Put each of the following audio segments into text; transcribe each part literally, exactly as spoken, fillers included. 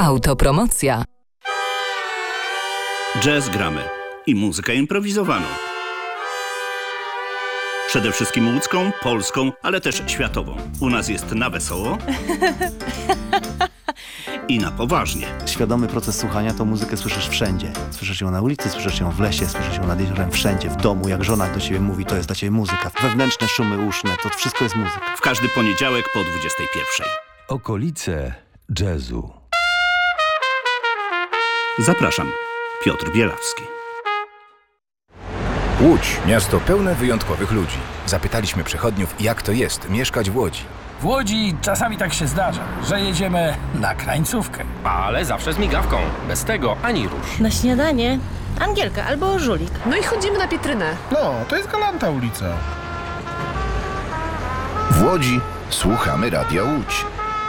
Autopromocja. Jazz gramy i muzykę improwizowaną. Przede wszystkim łódzką, polską, ale też światową. U nas jest na wesoło i na poważnie. Świadomy proces słuchania to muzykę słyszysz wszędzie. Słyszysz ją na ulicy, słyszysz ją w lesie, słyszysz ją nad jeziorem, wszędzie, w domu. Jak żona do ciebie mówi, to jest dla ciebie muzyka. Wewnętrzne szumy uszne, to wszystko jest muzyka. W każdy poniedziałek po dwudziestej pierwszej. Okolice jazzu. Zapraszam, Piotr Bielawski. Łódź, miasto pełne wyjątkowych ludzi. Zapytaliśmy przechodniów, jak to jest mieszkać w Łodzi. W Łodzi czasami tak się zdarza, że jedziemy na krańcówkę. Ale zawsze z migawką. Bez tego ani rusz. Na śniadanie Angielka albo żulik. No i chodzimy na Pietrynę. No, to jest Galanta ulica. W Łodzi słuchamy Radia Łódź.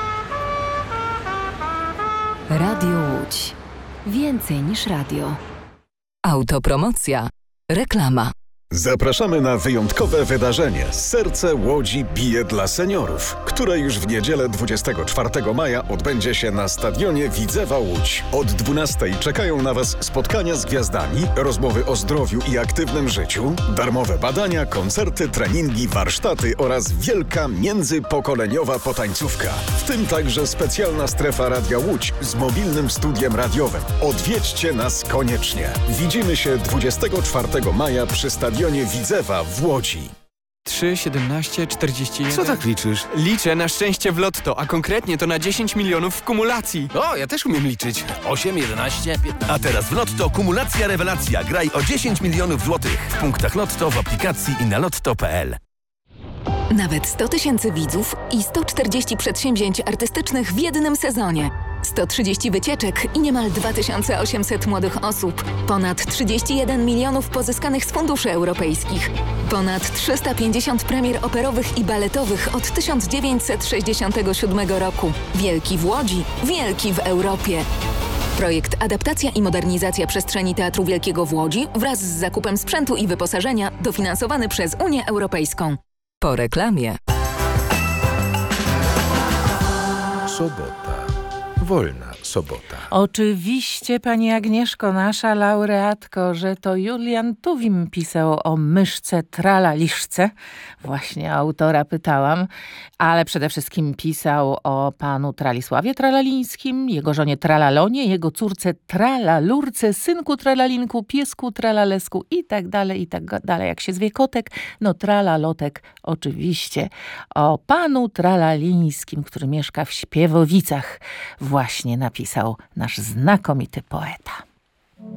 Radio Łódź. Więcej niż radio. Autopromocja. Reklama. Zapraszamy na wyjątkowe wydarzenie Serce Łodzi bije dla seniorów, które już w niedzielę dwudziestego czwartego maja odbędzie się na stadionie Widzewa Łódź. Od dwunastej czekają na Was spotkania z gwiazdami, rozmowy o zdrowiu i aktywnym życiu, darmowe badania, koncerty, treningi, warsztaty oraz wielka międzypokoleniowa potańcówka. W tym także specjalna strefa Radia Łódź z mobilnym studiem radiowym. Odwiedźcie nas koniecznie. Widzimy się dwudziestego czwartego maja przy stadionie Widzewa w Łodzi. trzy, siedemnaście, czterdzieści jeden. Co tak liczysz? Liczę na szczęście w lotto, a konkretnie to na dziesięć milionów w kumulacji. O, ja też umiem liczyć. osiem, jedenaście, piętnaście. A teraz w Lotto kumulacja rewelacja. Graj o dziesięć milionów złotych. W punktach Lotto, w aplikacji i na lotto kropka pe el. Nawet sto tysięcy widzów i sto czterdzieści przedsięwzięć artystycznych w jednym sezonie. sto trzydzieści wycieczek i niemal dwa tysiące osiemset młodych osób. Ponad trzydzieści jeden milionów pozyskanych z funduszy europejskich. Ponad trzysta pięćdziesiąt premier operowych i baletowych od tysiąc dziewięćset sześćdziesiątego siódmego roku. Wielki w Łodzi, wielki w Europie. Projekt Adaptacja i modernizacja przestrzeni Teatru Wielkiego w Łodzi wraz z zakupem sprzętu i wyposażenia dofinansowany przez Unię Europejską. Po reklamie. Sobota. Wolna sobota. Oczywiście, pani Agnieszko, nasza laureatko, że to Julian Tuwim pisał o myszce Tralaliszce. Właśnie autora pytałam, ale przede wszystkim pisał o panu Tralisławie Tralalińskim, jego żonie Tralalonie, jego córce Tralalurce, synku Tralalinku, piesku Tralalesku i tak dalej, i tak dalej. Jak się zwie kotek, no Tralalotek oczywiście. O panu Tralalińskim, który mieszka w Śpiewowicach, właśnie napisał nasz znakomity poeta.